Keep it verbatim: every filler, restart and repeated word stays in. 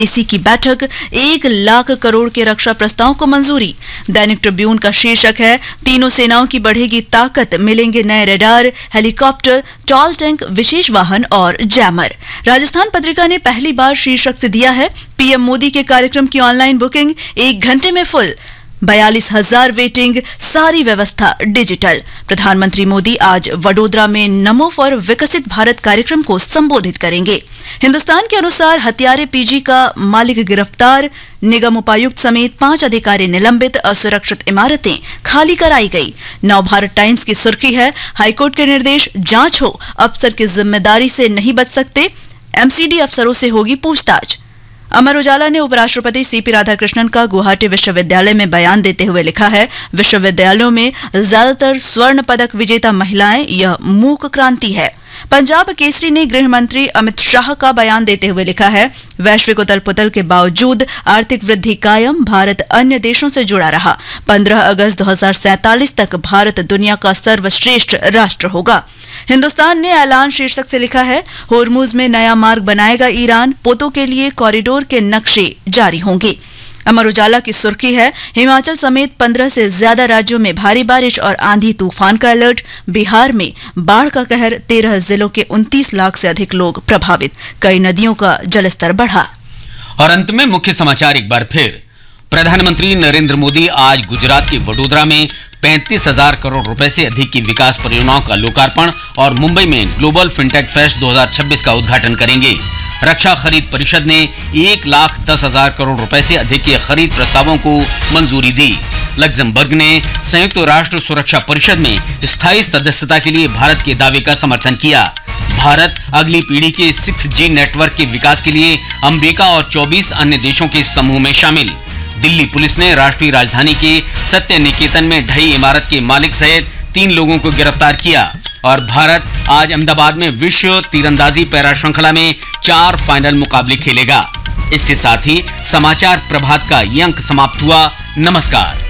इसी की बैठक एक लाख करोड़ के रक्षा प्रस्ताव को मंजूरी। दैनिक ट्रिब्यून का शीर्षक है, तीनों सेनाओं की बढ़ेगी ताकत, मिलेंगे नए रडार, हेलीकॉप्टर, टॉल टैंक, विशेष वाहन और जैमर। राजस्थान पत्रिका ने पहली बार शीर्षक से दिया है, पीएम मोदी के कार्यक्रम की ऑनलाइन बुकिंग एक घंटे में फुल, बयालीस हजार वेटिंग, सारी व्यवस्था डिजिटल। प्रधानमंत्री मोदी आज वडोदरा में नमो फॉर विकसित भारत कार्यक्रम को संबोधित करेंगे। हिंदुस्तान के अनुसार हत्यारे पीजी का मालिक गिरफ्तार, निगम उपायुक्त समेत पांच अधिकारी निलंबित, असुरक्षित इमारतें खाली कराई गई। नवभारत टाइम्स की सुर्खी है, हाईकोर्ट के निर्देश, जांच हो, अफसर की जिम्मेदारी से नहीं बच सकते, एमसीडी अफसरों से होगी पूछताछ। अमर उजाला ने उपराष्ट्रपति सीपी राधाकृष्णन का गुवाहाटी विश्वविद्यालय में बयान देते हुए लिखा है, विश्वविद्यालयों में ज्यादातर स्वर्ण पदक विजेता महिलाएं, यह मूक क्रांति है। पंजाब केसरी ने गृह मंत्री अमित शाह का बयान देते हुए लिखा है, वैश्विक उथल पुथल के बावजूद आर्थिक वृद्धि कायम, भारत अन्य देशों से जुड़ा रहा। पंद्रह अगस्त दो हजार सैंतालीस तक भारत दुनिया का सर्वश्रेष्ठ राष्ट्र होगा। हिंदुस्तान ने ऐलान शीर्षक से लिखा है, होर्मुज में नया मार्ग बनाएगा ईरान, पोतों के लिए कॉरिडोर के नक्शे जारी होंगे। अमर उजाला की सुर्खी है, हिमाचल समेत पंद्रह से ज्यादा राज्यों में भारी बारिश और आंधी तूफान का अलर्ट, बिहार में बाढ़ का कहर, तेरह जिलों के उनतीस लाख से अधिक लोग प्रभावित, कई नदियों का जलस्तर बढ़ा। और अंत में मुख्य समाचार एक बार फिर, प्रधानमंत्री नरेंद्र मोदी आज गुजरात के वडोदरा में पैंतीस हजार करोड़ रुपए से अधिक की विकास परियोजनाओं का लोकार्पण और मुंबई में ग्लोबल फिनटेक फेस्ट दो हजार छब्बीस का उद्घाटन करेंगे। रक्षा खरीद परिषद ने एक लाख दस हजार करोड़ रुपए से अधिक के खरीद प्रस्तावों को मंजूरी दी। लग्जमबर्ग ने संयुक्त राष्ट्र सुरक्षा परिषद में स्थायी सदस्यता के लिए भारत के दावे का समर्थन किया। भारत अगली पीढ़ी के सिक्स जी नेटवर्क के विकास के लिए अमेरिका और चौबीस अन्य देशों के समूह में शामिल। दिल्ली पुलिस ने राष्ट्रीय राजधानी के सत्य निकेतन में ढही इमारत के मालिक सहित तीन लोगों को गिरफ्तार किया। और भारत आज अहमदाबाद में विश्व तीरंदाजी पैरा श्रृंखला में चार फाइनल मुकाबले खेलेगा। इसके साथ ही समाचार प्रभात का ये अंक समाप्त हुआ। नमस्कार।